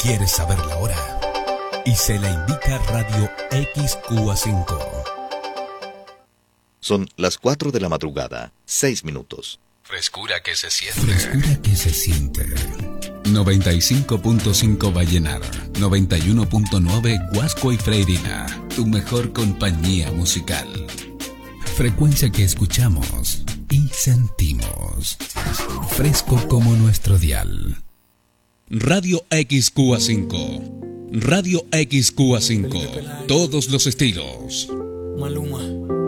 ¿Quieres saber la hora? Y se la indica Radio XQA5. Son las 4 de la madrugada, 6 minutos. Frescura que se siente. Frescura que se siente. 95.5 Vallenar, 91.9 Huasco y Freirina, tu mejor compañía musical. Frecuencia que escuchamos y sentimos. Fresco como nuestro dial. Radio XQA5. Radio XQA5. Todos los estilos. Maluma.